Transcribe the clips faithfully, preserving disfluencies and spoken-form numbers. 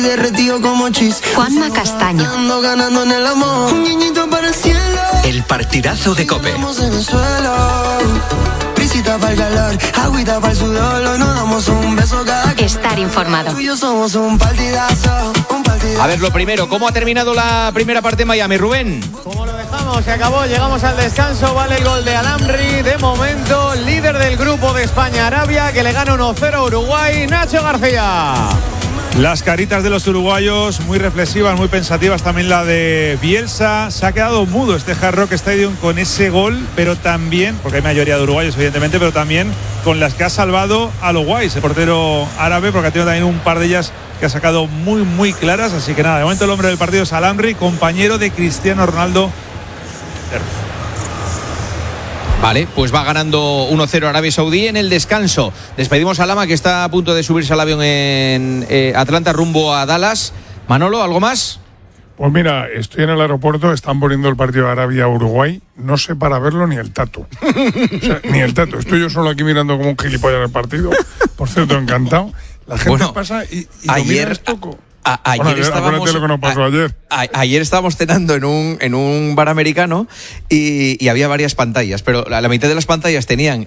Juanma Castaño. El partidazo de COPE. Estar informado. A ver, lo primero, ¿cómo ha terminado la primera parte en Miami, Rubén? Como lo dejamos, se acabó, llegamos al descanso, vale el gol de Al-Amri, de momento líder del grupo de España-Arabia, que le gana uno cero a Uruguay, Nacho García. Las caritas de los uruguayos muy reflexivas, muy pensativas, también la de Bielsa. Se ha quedado mudo este Hard Rock Stadium con ese gol, pero también, porque hay mayoría de uruguayos evidentemente, pero también con las que ha salvado a los guays, el portero árabe, porque ha tenido también un par de ellas que ha sacado muy muy claras. Así que nada, de momento el hombre del partido es Al-Amri, compañero de Cristiano Ronaldo. Vale, pues va ganando uno cero Arabia Saudí en el descanso. Despedimos a Lama, que está a punto de subirse al avión en eh, Atlanta rumbo a Dallas. Manolo, ¿algo más? Pues mira, estoy en el aeropuerto, están poniendo el partido de Arabia-Uruguay. No sé para verlo ni el Tato. O sea, ni el Tato. Estoy yo solo aquí mirando como un gilipollas el partido. Por cierto, encantado. La gente bueno, pasa y, y ayer, lo poco. A, a, ayer, bueno, estábamos, lo que nos pasó a, ayer. A, ayer estábamos cenando en un, en un bar americano y, y había varias pantallas, pero la, la mitad de las pantallas tenían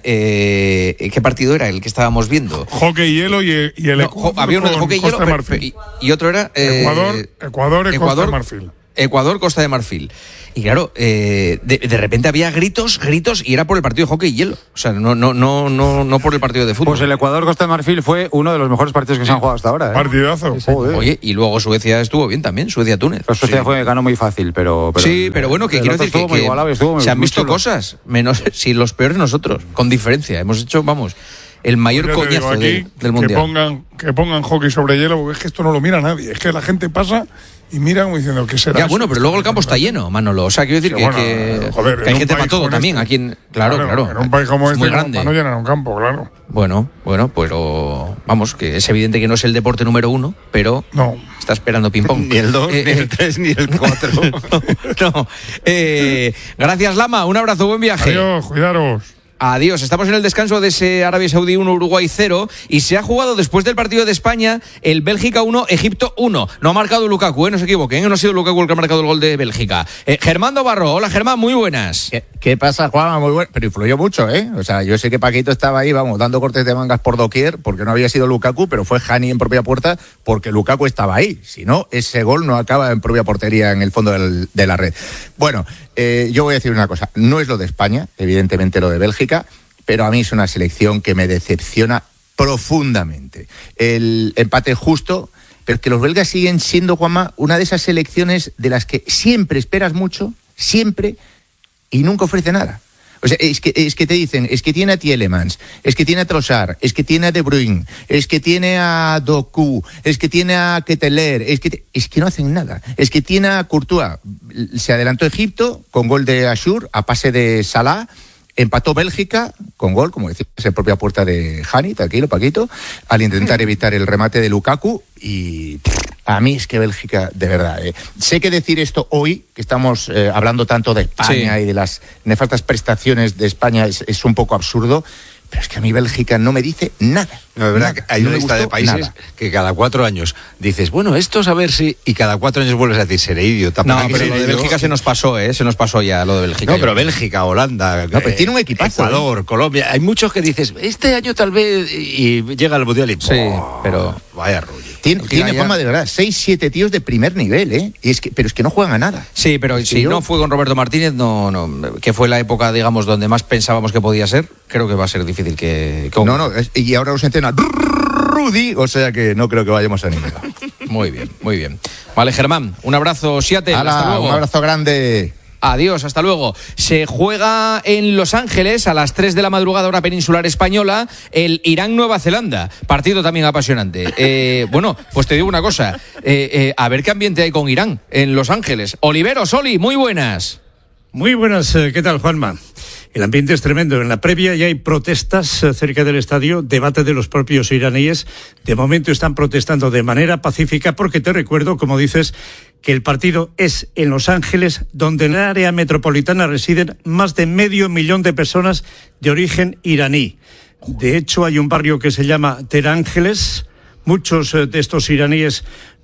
eh, ¿qué partido era el que estábamos viendo? Hockey hielo y, y el no, Ecuador. Había uno de hockey hielo pero, pero, y, y otro era eh, Ecuador, Ecuador y Costa de Marfil. Ecuador, Costa de Marfil. Y claro, eh, de, de repente había gritos, gritos, y era por el partido de hockey y hielo. O sea, no, no, no, no, no por el partido de fútbol. Pues el Ecuador-Costa de Marfil fue uno de los mejores partidos que se han jugado hasta ahora, ¿eh? Partidazo. Sí. Oye, y luego Suecia estuvo bien también, Suecia-Túnez. Pues Suecia sí. fue, ganó muy fácil, pero... pero sí, pero bueno, que quiero decir que, que igualado, muy, se han visto chulo. Cosas, menos si los peores nosotros, con diferencia. Hemos hecho, vamos... el mayor pues coñazo aquí, de, del mundial. Que pongan, que pongan hockey sobre hielo, porque es que esto no lo mira nadie. Es que la gente pasa y mira como diciendo que será. Ya, bueno, pero luego el campo está lleno, Manolo. O sea, quiero decir que, bueno, que, joder, que hay gente para todo este, también. Aquí en, claro, claro, claro. En un país como es este, muy grande. No llenan un campo, claro. Bueno, bueno, pero vamos, que es evidente que no es el deporte número uno, pero no. Está esperando ping-pong. Ni el dos, eh, ni el tres, ni el cuatro. no, no. Eh, gracias, Lama. Un abrazo, buen viaje. Adiós, cuidaros. Adiós, estamos en el descanso de ese Arabia Saudí uno, Uruguay cero, y se ha jugado después del partido de España el Bélgica uno, Egipto uno. No ha marcado Lukaku, ¿eh? No se equivoquen, ¿eh? No ha sido Lukaku el que ha marcado el gol de Bélgica. Eh, Germán Dobarro, hola Germán, muy buenas. ¿Qué, qué pasa, Juan? Muy bueno, pero influyó mucho, ¿eh? O sea, yo sé que Paquito estaba ahí, vamos, dando cortes de mangas por doquier, porque no había sido Lukaku, pero fue Hani en propia puerta, porque Lukaku estaba ahí. Si no, ese gol no acaba en propia portería en el fondo del, de la red. Bueno, eh, yo voy a decir una cosa, no es lo de España, evidentemente lo de Bélgica, pero a mí es una selección que me decepciona profundamente. El empate justo, pero que los belgas siguen siendo, Juanma, una de esas selecciones de las que siempre esperas mucho, siempre, y nunca ofrece nada. O sea, es que, es que te dicen, es que tiene a Tielemans, es que tiene a Trossard, es que tiene a De Bruyne, es que tiene a Doku, es que tiene a Keteler, es que, te, es que no hacen nada, es que tiene a Courtois. Se adelantó Egipto con gol de Ashur a pase de Salah. Empató Bélgica con gol, como decías, en propia puerta de Hani, tranquilo, Paquito, al intentar evitar el remate de Lukaku. Y a mí es que Bélgica, de verdad, eh, sé que decir esto hoy, que estamos eh, hablando tanto de España sí. y de las nefastas prestaciones de España, es, es un poco absurdo, pero es que a mí Bélgica no me dice nada. No, es verdad nada, que hay no una lista de países nada. que cada cuatro años dices, bueno, estos a ver si, y cada cuatro años vuelves a decir, seré idiota. No, pero lo de Bélgica se nos pasó, ¿eh? Se nos pasó ya lo de Bélgica. No, pero Bélgica, Holanda, no, pero eh, tiene un equipazo. Ecuador, ¿eh? Colombia, hay muchos que dices, este año tal vez, y llega el mundial y sí, ¡oh! Pero vaya rollo. Tiene, tiene fama de verdad, seis, siete tíos de primer nivel, ¿eh? Y es que, pero es que no juegan a nada. Sí, pero si yo... no fue con Roberto Martínez, no, no, que fue la época, digamos, donde más pensábamos que podía ser, creo que va a ser difícil que... que... No, no, es, y ahora nos entrena Rudy, o sea que no creo que vayamos a ningún lado. Muy bien, muy bien. Vale, Germán, un abrazo, Seattle, Ala, hasta luego. Un abrazo grande. Adiós, hasta luego. Se juega en Los Ángeles a las tres de la madrugada hora peninsular española el Irán-Nueva Zelanda. Partido también apasionante. Eh, bueno, pues te digo una cosa. Eh, eh, a ver qué ambiente hay con Irán en Los Ángeles. Oliveros, Oli, muy buenas. Muy buenas, ¿qué tal, Juanma? El ambiente es tremendo. En la previa ya hay protestas cerca del estadio, debate de los propios iraníes. De momento están protestando de manera pacífica porque te recuerdo, como dices, que el partido es en Los Ángeles, donde en el área metropolitana residen más de medio millón de personas de origen iraní. De hecho, hay un barrio que se llama Ter Ángeles. Muchos de estos iraníes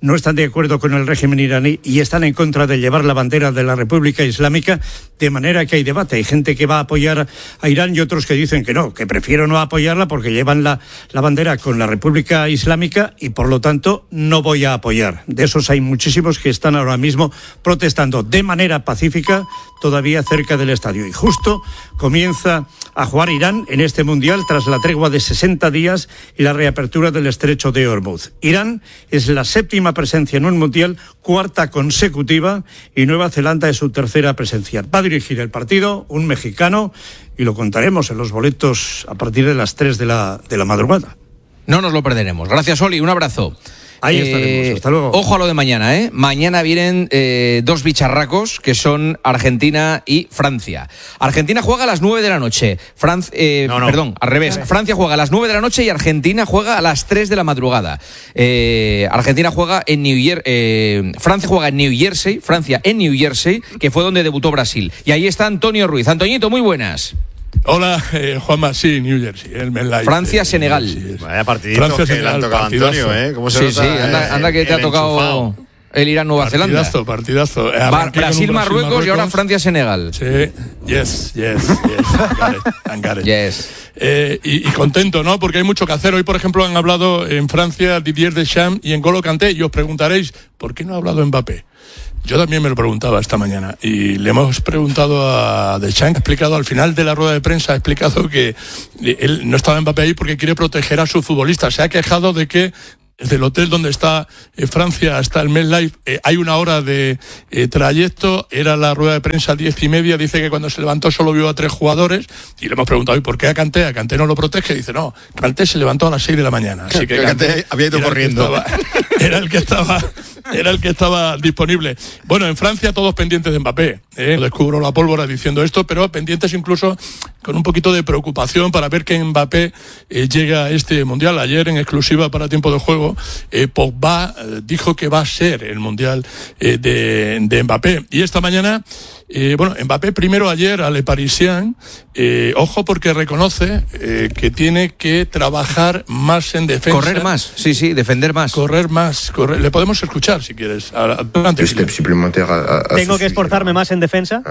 no están de acuerdo con el régimen iraní y están en contra de llevar la bandera de la República Islámica, de manera que hay debate. Hay gente que va a apoyar a Irán y otros que dicen que no, que prefiero no apoyarla porque llevan la, la bandera con la República Islámica y por lo tanto no voy a apoyar. De esos hay muchísimos que están ahora mismo protestando de manera pacífica todavía cerca del estadio. Y justo comienza a jugar Irán en este mundial tras la tregua de sesenta días y la reapertura del estrecho de Hormuz. Irán es la séptima presencia en un mundial, cuarta consecutiva, y Nueva Zelanda es su tercera presencia. Va a dirigir el partido un mexicano y lo contaremos en los boletos a partir de las tres de la, de la madrugada. No nos lo perderemos. Gracias, Oli, un abrazo. Ahí estaremos, hasta luego. Ojo a lo de mañana, ¿eh? Mañana vienen eh, dos bicharracos que son Argentina y Francia. Argentina juega a las nueve de la noche. Fran- eh, no, no. Perdón, al revés. Francia juega a las nueve de la noche y Argentina juega a las tres de la madrugada. Eh, Argentina juega en New Year, eh, Francia juega en New Jersey, Francia en New Jersey, que fue donde debutó Brasil. Y ahí está Antonio Ruiz. Antoñito, muy buenas. Hola, eh, Juanma, sí, New Jersey, el MetLife. Francia-Senegal. Eh, Vaya partidito Francia, que le han tocado a Antonio, ¿eh? ¿Cómo se sí, nota, sí, anda, eh, anda que te ha tocado enchufado. el Irán-Nueva Zelanda. Partidazo, partidazo. Ba- Brasil-Marruecos y ahora Francia-Senegal. Sí, yes, yes, yes. I got it, I got it. Yes. Eh, y, y contento, ¿no? Porque hay mucho que hacer. Hoy, por ejemplo, han hablado en Francia Didier Deschamps y en N'Golo Kanté. Y os preguntaréis, ¿por qué no ha hablado Mbappé? Yo también me lo preguntaba esta mañana y le hemos preguntado a Deschamps, ha explicado al final de la rueda de prensa, ha explicado que él no estaba Mbappé ahí porque quiere proteger a sus futbolistas. Se ha quejado de que desde el hotel donde está eh, Francia hasta el MetLife eh, hay una hora de eh, trayecto. Era la rueda de prensa diez y media. Dice que cuando se levantó solo vio a tres jugadores y le hemos preguntado, ¿y por qué a Kanté? ¿A Kanté no lo protege? Y dice, no, Kanté se levantó a las seis de la mañana. Así que Kanté Kanté había ido era corriendo. El estaba, era el que estaba era el que estaba disponible. Bueno, en Francia todos pendientes de Mbappé. ¿eh? Descubro la pólvora diciendo esto, pero pendientes incluso con un poquito de preocupación para ver que Mbappé eh, llega a este Mundial. Ayer, en exclusiva para Tiempo de Juego, eh, Pogba eh, dijo que va a ser el Mundial eh, de, de Mbappé. Y esta mañana, eh, bueno, Mbappé primero ayer a Le Parisien, eh, ojo porque reconoce eh, que tiene que trabajar más en defensa. Correr más, sí, sí, defender más. Correr más, correr. Le podemos escuchar si quieres. Adelante. Tengo que esforzarme más en defensa.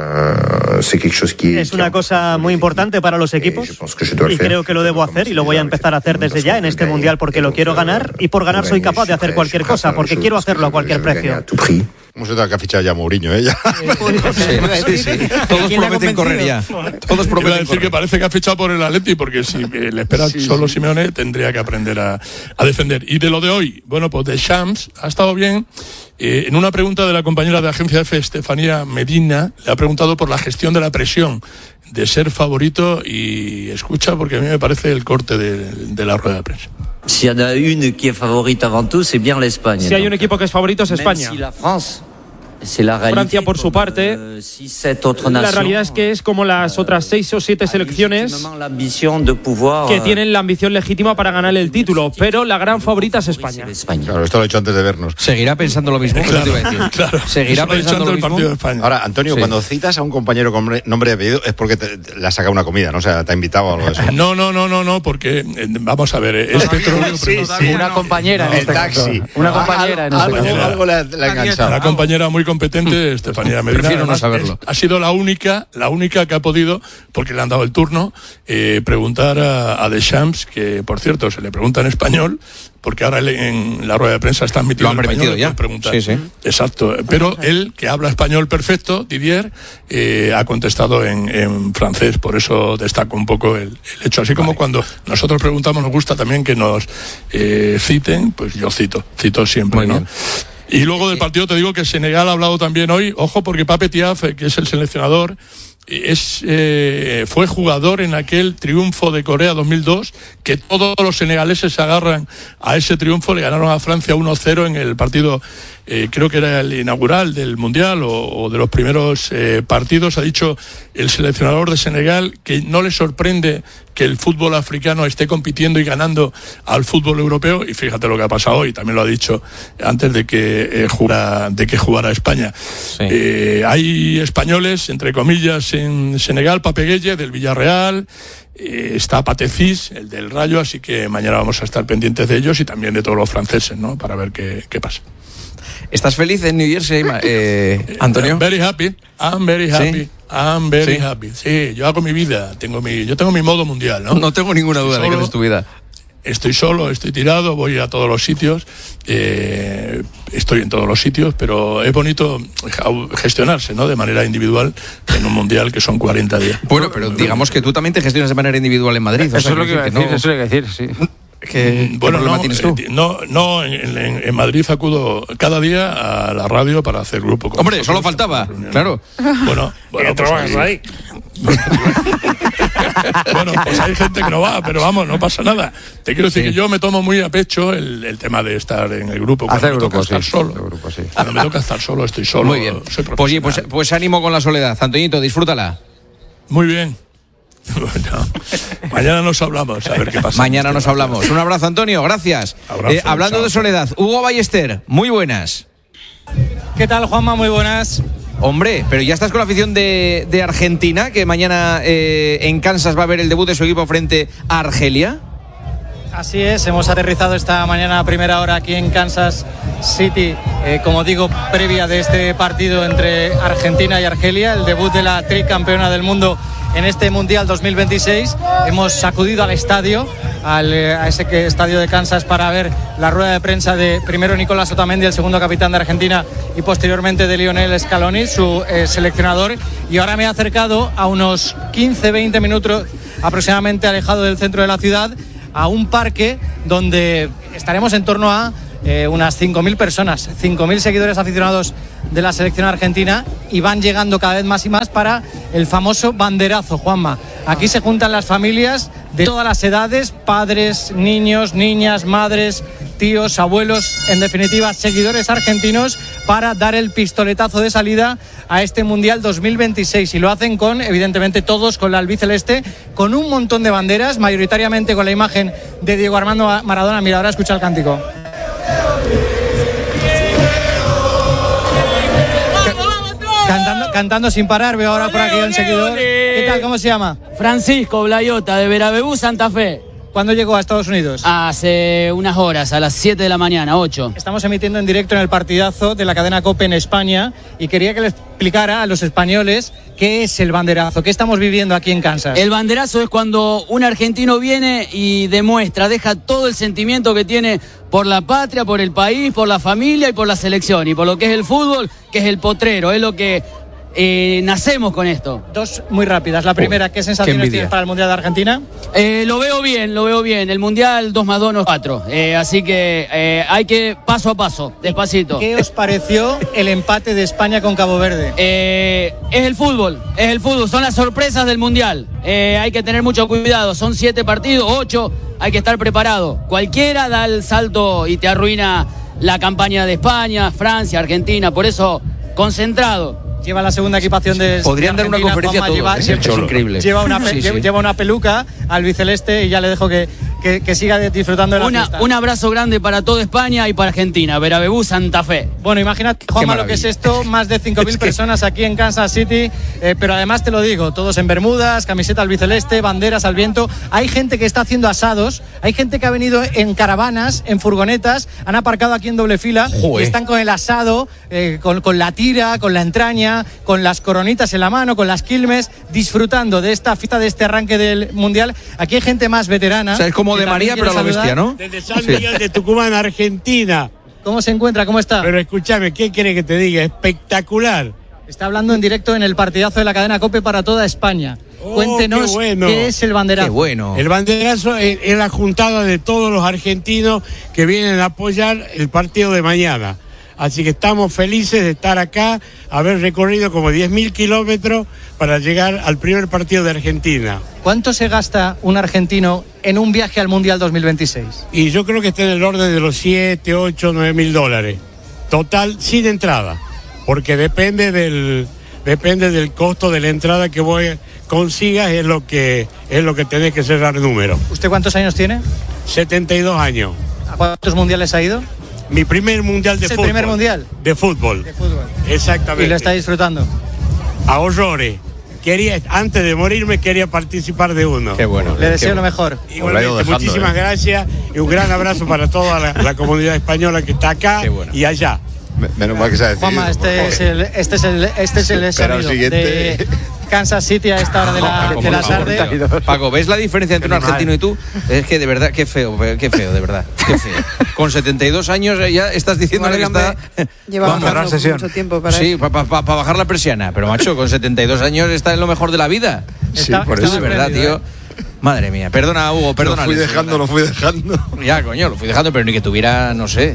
Es una cosa muy importante para los equipos y creo que lo debo hacer y lo voy a empezar a hacer desde ya en este Mundial porque lo quiero ganar y por ganar soy capaz de hacer cualquier cosa porque quiero hacerlo a cualquier precio. ¿Cómo se nota que ha fichado ya Mourinho, eh? Sí, sí, sí. Todos prometen correr ya. Todos Iba a prometen decir correr. que parece que ha fichado por el Atleti, porque si eh, le espera sí, solo sí. Simeone, tendría que aprender a, a defender. Y de lo de hoy, bueno, pues Deschamps ha estado bien. Eh, en una pregunta de la compañera de Agencia F, Estefanía Medina, le ha preguntado por la gestión de la presión de ser favorito y escucha, porque a mí me parece el corte de, de la rueda de prensa. Si hay une qui est favorite avant tout, c'est bien l'Espagne. Si hay un equipo que es favorito es España. Si la France, c'est la réalité, Francia, por su parte, la realidad es que es como las otras seis o siete selecciones que tienen la ambición legítima para ganar el título, pero la gran favorita es España. Claro, esto lo he hecho antes de vernos. ¿Seguirá pensando lo mismo? Claro, te iba a decir? Claro. ¿Seguirá pensando lo mismo? De España. Ahora, Antonio, sí. Cuando citas a un compañero con nombre y apellido es porque te, te, le has sacado una comida, ¿no? O sea, te ha invitado o algo de eso. No, no, no, no, no, porque eh, vamos a ver, eh, es petróleo. Sí, sí, una compañera en el este taxi. Caso. Una compañera en este algo, caso. algo le ha, le ha enganchado. Una compañera muy competente, Estefanía Medina. Prefiero no saberlo. Es, ha sido la única, la única que ha podido, porque le han dado el turno, eh, preguntar a, a Deschamps, que por cierto se le pregunta en español, porque ahora él en la rueda de prensa está admitido. Lo han en permitido español, ya. Preguntar. Sí, sí. Exacto. Pero él, que habla español perfecto, Didier, eh, ha contestado en, en francés, por eso destaco un poco el, el hecho. Así como vale. Cuando nosotros preguntamos, nos gusta también que nos eh, citen, pues yo cito, cito siempre, Muy ¿no? Bien. Y luego del partido te digo que Senegal ha hablado también hoy, ojo, porque Pape Thiaw, que es el seleccionador, es eh, fue jugador en aquel triunfo de Corea dos mil dos, que todos los senegaleses se agarran a ese triunfo. Le ganaron a Francia uno cero en el partido, eh, creo que era el inaugural del Mundial o, o de los primeros eh, partidos. Ha dicho el seleccionador de Senegal que no le sorprende que el fútbol africano esté compitiendo y ganando al fútbol europeo, y fíjate lo que ha pasado hoy, también lo ha dicho antes de que eh, jugara, de que jugara España. Sí. Eh, hay españoles, entre comillas, en Senegal, Pape Gueye del Villarreal, eh, está Patecís, el del Rayo, así que mañana vamos a estar pendientes de ellos y también de todos los franceses, ¿no? Para ver qué, qué pasa. ¿Estás feliz en New Jersey, eh, Antonio? I'm very happy. I'm very happy. ¿Sí? I'm very ¿Sí? happy. Sí, yo hago mi vida. Tengo mi, yo tengo mi modo mundial, ¿no? No tengo ninguna duda Estoy de que solo, es tu vida. Estoy solo, estoy tirado, voy a todos los sitios, eh, estoy en todos los sitios, pero es bonito gestionarse, ¿no? De manera individual en un mundial que son cuarenta días. Bueno, pero digamos que tú también te gestionas de manera individual en Madrid. Eso es lo que iba a decir, no... eso es lo que iba a decir, sí. ¿Qué, ¿qué bueno, problema no, tienes tú? eh, no, no en, en, en Madrid acudo cada día a la radio para hacer grupo. Con Hombre, nosotros, solo faltaba, claro. Bueno, bueno pues ahí, ahí. Bueno, pues hay gente que no va, pero vamos, no pasa nada. Te quiero decir sí. que yo me tomo muy a pecho el, el tema de estar en el grupo. Cuando Hacer me grupo, toca estar sí. solo. Grupo, sí. Cuando me toca estar solo, estoy solo. Muy bien. Soy pues, pues, pues ánimo con la soledad. Antoñito, disfrútala. Muy bien. Bueno, mañana nos hablamos, a ver qué pasa. Mañana nos hablamos. Un abrazo, Antonio, gracias. Abrazo, eh, hablando chao. de soledad, Hugo Ballester, muy buenas. ¿Qué tal, Juanma? Muy buenas. Hombre, pero ya estás con la afición de, de Argentina, que mañana eh, en Kansas va a ver el debut de su equipo frente a Argelia. Así es, hemos aterrizado esta mañana a primera hora aquí en Kansas City, eh, como digo, previa de este partido entre Argentina y Argelia, el debut de la tricampeona del mundo en este Mundial dos mil veintiséis. Hemos acudido al estadio, al, a ese que, estadio de Kansas, para ver la rueda de prensa de primero Nicolás Otamendi, el segundo capitán de Argentina, y posteriormente de Lionel Scaloni, su eh, seleccionador. Y ahora me he acercado a unos quince veinte minutos aproximadamente alejado del centro de la ciudad, a un parque donde estaremos en torno a eh, unas cinco mil personas, cinco mil seguidores aficionados de la selección argentina, y van llegando cada vez más y más para el famoso banderazo, Juanma. Aquí se juntan las familias de todas las edades, padres, niños, niñas, madres, tíos, abuelos, en definitiva, seguidores argentinos, para dar el pistoletazo de salida a este Mundial dos mil veintiséis. Y lo hacen con, evidentemente, todos con la albiceleste, con un montón de banderas, mayoritariamente con la imagen de Diego Armando Maradona. Mira, ahora escucha el cántico. Cantando, cantando sin parar, veo ahora por aquí un seguidor. ¿Qué tal? ¿Cómo se llama? Francisco Blayota, de Verabebú, Santa Fe. ¿Cuándo llegó a Estados Unidos? Hace unas horas, a las siete de la mañana, ocho. Estamos emitiendo en directo en el partidazo de la cadena COPE en España, y quería que le explicara a los españoles qué es el banderazo, qué estamos viviendo aquí en Kansas. El banderazo es cuando un argentino viene y demuestra, deja todo el sentimiento que tiene por la patria, por el país, por la familia y por la selección, y por lo que es el fútbol, que es el potrero, es lo que eh, nacemos con esto. Dos muy rápidas. La primera, ¿qué sensaciones tienes para el Mundial de Argentina? Eh, lo veo bien, lo veo bien. El Mundial dos más dos no es cuatro. Eh, así que eh, hay que paso a paso, despacito. ¿Qué os pareció el empate de España con Cabo Verde? Eh, es el fútbol, es el fútbol. Son las sorpresas del Mundial. Eh, hay que tener mucho cuidado. Son siete partidos, ocho. Hay que estar preparado. Cualquiera da el salto y te arruina la campaña de España, Francia, Argentina. Por eso, concentrado. Lleva la segunda equipación de Podrían dar una conferencia a todos, lleva, ¿eh? Es increíble. Lleva una, sí, sí. lleva una peluca albiceleste, y ya le dejo que, que, que siga disfrutando de la una, fiesta. Un abrazo grande para toda España y para Argentina. Verabebú, Santa Fe. Bueno, imagínate, Juanma, lo que es esto. Más de cinco mil es que... personas aquí en Kansas City, eh, pero además te lo digo, todos en bermudas, camiseta albiceleste, banderas al viento. Hay gente que está haciendo asados, hay gente que ha venido en caravanas, en furgonetas, han aparcado aquí en doble fila. Joder. Y están con el asado, eh, con, con la tira, con la entraña, con las coronitas en la mano, con las quilmes, disfrutando de esta fiesta, de este arranque del Mundial. Aquí hay gente más veterana. O sea, es como de María, pero a la bestia, ¿no? Desde San Miguel sí. de Tucumán, Argentina. ¿Cómo se encuentra? ¿Cómo está? Pero escúchame, ¿qué quiere que te diga? Espectacular. Está hablando en directo en el partidazo de la cadena COPE para toda España. Oh, Cuéntenos qué, bueno. qué es el banderazo. Qué bueno. El banderazo es, es la juntada de todos los argentinos que vienen a apoyar el partido de mañana. Así que estamos felices de estar acá, haber recorrido como diez mil kilómetros para llegar al primer partido de Argentina. ¿Cuánto se gasta un argentino en un viaje al Mundial dos mil veintiséis? Y yo creo que está en el orden de los siete, ocho, nueve mil dólares. Total, sin entrada. Porque depende del, depende del costo de la entrada que vos consigas, es lo que, es lo que tenés que cerrar número. ¿Usted cuántos años tiene? setenta y dos años. ¿A cuántos mundiales ha ido? Mi primer mundial de ¿Es fútbol. ¿El primer mundial? De fútbol. De fútbol. Exactamente. ¿Y lo está disfrutando? A horrores. Quería, antes de morirme quería participar de uno. Qué bueno. Le deseo qué lo mejor. Igualmente, dejando, muchísimas eh. gracias y un gran abrazo para toda la, la comunidad española que está acá bueno. y allá. Menos mal que se ha decidido. Juanma, este es el, este es el, este es el sonido de Kansas City a esta hora de la, de la tarde. Paco, ¿ves la diferencia entre un argentino y tú? Es que de verdad, qué feo, qué feo, de verdad, qué feo. Con setenta y dos años ya estás diciendo que está... Lleva mucho tiempo para Sí, para pa, pa bajar la persiana, pero macho, con setenta y dos años está en lo mejor de la vida. Sí, por eso es verdad, tío. ¿Eh? Madre mía, perdona, Hugo, perdona. Lo fui dejando, lo fui dejando. Ya, coño, lo fui dejando, pero ni que tuviera, no sé...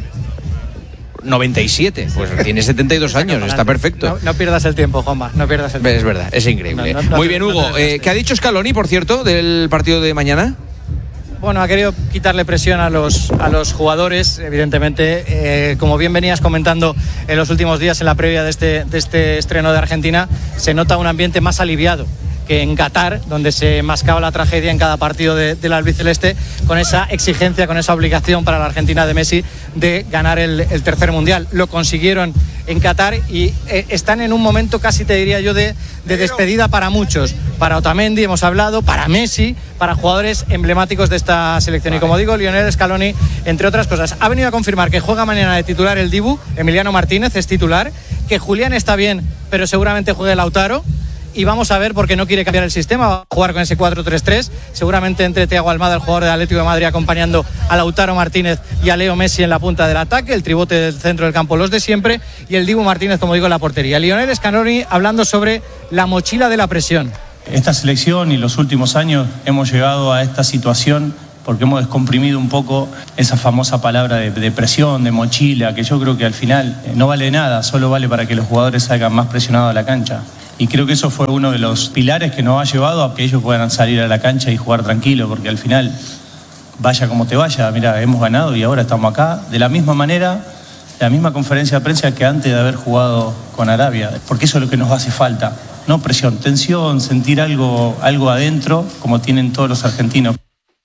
noventa y siete, pues tiene setenta y dos años, está perfecto. No, no pierdas el tiempo, Juanma, no pierdas el tiempo. Es verdad, es increíble. No, no, no, Muy bien, Hugo. No eh, ¿Qué ha dicho Scaloni, por cierto, del partido de mañana? Bueno, ha querido quitarle presión a los, a los jugadores, evidentemente. Eh, como bien venías comentando en los últimos días en la previa de este, de este estreno de Argentina, se nota un ambiente más aliviado que en Qatar, donde se mascaba la tragedia en cada partido de, del albiceleste, con esa exigencia, con esa obligación para la Argentina de Messi de ganar el, el tercer mundial. Lo consiguieron en Qatar y eh, están en un momento casi, te diría yo, de, de despedida para muchos. Para Otamendi hemos hablado, para Messi, para jugadores emblemáticos de esta selección. Y como digo, Lionel Scaloni, entre otras cosas, ha venido a confirmar que juega mañana de titular el Dibu, Emiliano Martínez es titular, que Julián está bien, pero seguramente juegue Lautaro. Y vamos a ver, porque no quiere cambiar el sistema, va a jugar con ese cuatro tres tres, seguramente entre Thiago Almada, el jugador del Atlético de Madrid, acompañando a Lautaro Martínez y a Leo Messi en la punta del ataque, el tribote del centro del campo, los de siempre, y el Dibu Martínez, como digo, en la portería. Lionel Scaloni hablando sobre la mochila de la presión. Esta selección y los últimos años hemos llegado a esta situación porque hemos descomprimido un poco esa famosa palabra de, de presión, de mochila, que yo creo que al final no vale nada, solo vale para que los jugadores salgan más presionados a la cancha. Y creo que eso fue uno de los pilares que nos ha llevado a que ellos puedan salir a la cancha y jugar tranquilo, porque al final, vaya como te vaya, mira, hemos ganado y ahora estamos acá. De la misma manera, la misma conferencia de prensa que antes de haber jugado con Arabia, porque eso es lo que nos hace falta. No presión, tensión, sentir algo, algo adentro, como tienen todos los argentinos.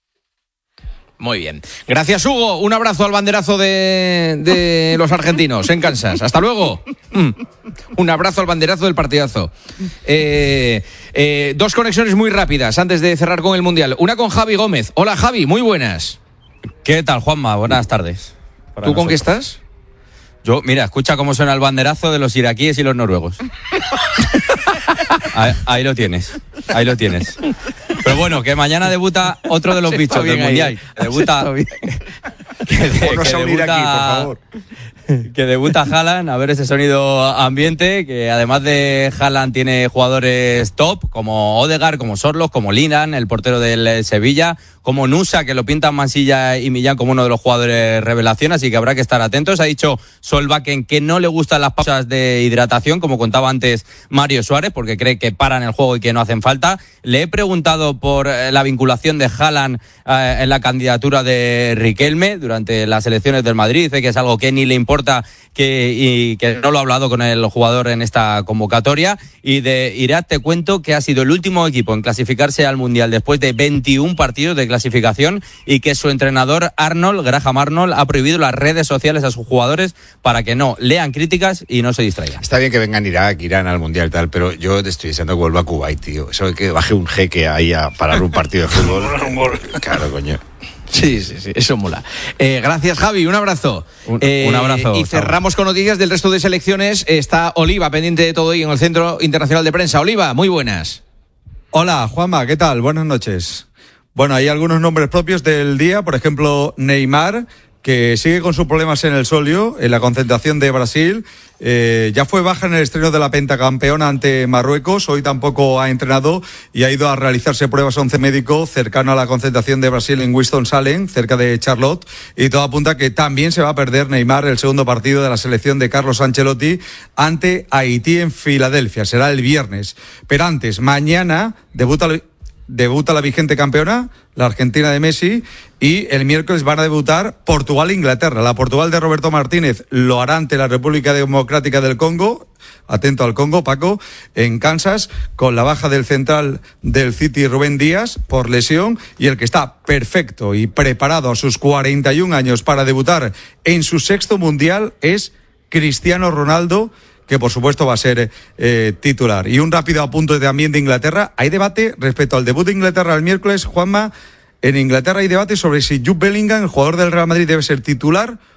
Muy bien. Gracias, Hugo. Un abrazo al banderazo de, de los argentinos en Kansas. Hasta luego. Mm. Un abrazo al banderazo del partidazo. Eh, eh, dos conexiones muy rápidas antes de cerrar con el Mundial. Una con Javi Gómez. Hola, Javi. Muy buenas. ¿Qué tal, Juanma? Buenas tardes. ¿Tú nosotros. Con qué estás? Yo, mira, escucha cómo suena el banderazo de los iraquíes y los noruegos. Ahí, ahí lo tienes. Ahí lo tienes. Pero bueno, que mañana debuta otro de los bichos del Mundial. Que debuta... Que, de, no que debuta, aquí, por favor. Que debuta Haaland, a ver ese sonido ambiente, que además de Haaland tiene jugadores top, como Odegaard, como Sorloth, como Linan, el portero del Sevilla, como Nusa, que lo pintan Mansilla y Millán como uno de los jugadores revelación, así que habrá que estar atentos. Ha dicho Solbakken que no le gustan las pausas de hidratación, como contaba antes Mario Suárez, porque cree que paran el juego y que no hacen falta. Le he preguntado por la vinculación de Haaland eh, en la candidatura de Riquelme durante las elecciones del Madrid. Dice que es algo que ni le importa que, y que no lo ha hablado con el jugador en esta convocatoria. Y de Irak te cuento que ha sido el último equipo en clasificarse al Mundial después de veintiún partidos de clasificación y que su entrenador Arnold, Graham Arnold, ha prohibido las redes sociales a sus jugadores para que no lean críticas y no se distraigan. Está bien que vengan Irak, Irán al Mundial y tal, pero yo te estoy deseando que vuelva a Kuwait, tío. Eso de que baje un jeque ahí a parar un partido de fútbol. Claro, coño. Sí, sí, sí, eso mola. Eh, gracias, Javi, un abrazo. Un, eh, un abrazo. Y cerramos con noticias del resto de selecciones. Está Oliva, pendiente de todo y en el Centro Internacional de Prensa. Oliva, muy buenas. Hola, Juanma, ¿qué tal? Buenas noches. Bueno, hay algunos nombres propios del día, por ejemplo, Neymar, que sigue con sus problemas en el solio, en la concentración de Brasil. Eh, ya fue baja en el estreno de la pentacampeona ante Marruecos, hoy tampoco ha entrenado y ha ido a realizarse pruebas a once médico cercano a la concentración de Brasil en Winston-Salem, cerca de Charlotte, y todo apunta que también se va a perder Neymar el segundo partido de la selección de Carlos Ancelotti ante Haití en Filadelfia. Será el viernes. Pero antes, mañana debuta debuta la vigente campeona, la Argentina de Messi, y el miércoles van a debutar Portugal e Inglaterra. La Portugal de Roberto Martínez lo hará ante la República Democrática del Congo, atento al Congo, Paco, en Kansas, con la baja del central del City, Rubén Díaz, por lesión, y el que está perfecto y preparado a sus cuarenta y un años para debutar en su sexto mundial es Cristiano Ronaldo, que por supuesto va a ser eh, titular. Y un rápido apunte también de Inglaterra. Hay debate respecto al debut de Inglaterra el miércoles, Juanma. En Inglaterra hay debate sobre si Jude Bellingham, el jugador del Real Madrid, debe ser titular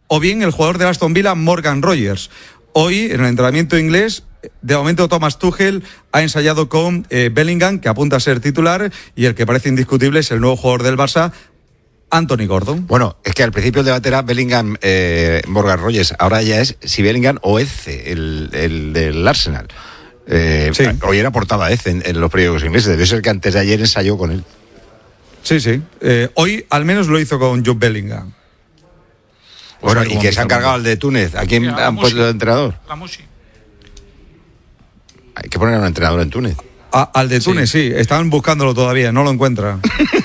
o bien el jugador de Aston Villa, Morgan Rogers. Hoy, en el entrenamiento inglés, de momento Thomas Tuchel ha ensayado con eh, Bellingham, que apunta a ser titular, y el que parece indiscutible es el nuevo jugador del Barça, Anthony Gordon. Bueno, es que al principio el debate era Bellingham, eh, Morgan Rogers. Ahora ya es si Bellingham o Eze, el, el del Arsenal. Eh, sí. Hoy era portada Eze en, en los periódicos ingleses. Debe ser que antes de ayer ensayó con él. Sí, sí. Eh, hoy al menos lo hizo con Jude Bellingham. Bueno, o sea, y que se han cargado al de Túnez. ¿A quién han puesto de entrenador? La Musi. Hay que poner a un entrenador en Túnez. A, al de Túnez, sí. sí. Estaban buscándolo todavía, no lo encuentran.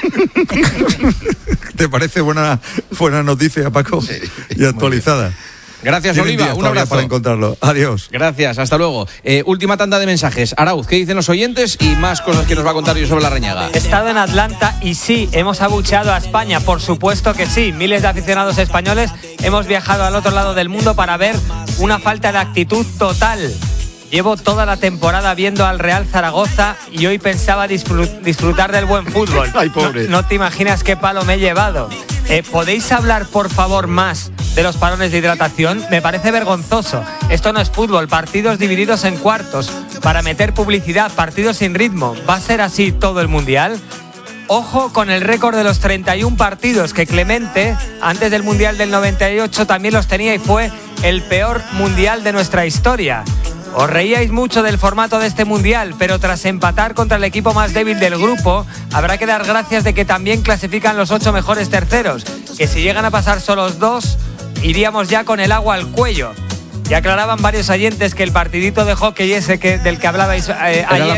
¿Te parece buena, buena noticia, Paco? Sí, y actualizada. Gracias, Oliva. Un abrazo. Para encontrarlo. Adiós. Gracias, hasta luego. Eh, última tanda de mensajes. Arauz, ¿qué dicen los oyentes? Y más cosas que nos va a contar yo sobre la Reñaga. He estado en Atlanta y sí, hemos abucheado a España. Por supuesto que sí. Miles de aficionados españoles hemos viajado al otro lado del mundo para ver una falta de actitud total. Llevo toda la temporada viendo al Real Zaragoza y hoy pensaba disfrutar del buen fútbol. Ay, pobre. No, no te imaginas qué palo me he llevado. Eh, ¿Podéis hablar, por favor, más de los parones de hidratación? Me parece vergonzoso. Esto no es fútbol. Partidos divididos en cuartos para meter publicidad, partidos sin ritmo. ¿Va a ser así todo el Mundial? Ojo con el récord de los treinta y un partidos que Clemente, antes del Mundial del noventa y ocho, también los tenía y fue el peor Mundial de nuestra historia. Os reíais mucho del formato de este Mundial, pero tras empatar contra el equipo más débil del grupo, habrá que dar gracias de que también clasifican los ocho mejores terceros, que si llegan a pasar solos dos, iríamos ya con el agua al cuello. Ya aclaraban varios oyentes que el partidito de hockey ese que, del que hablabais eh, ayer...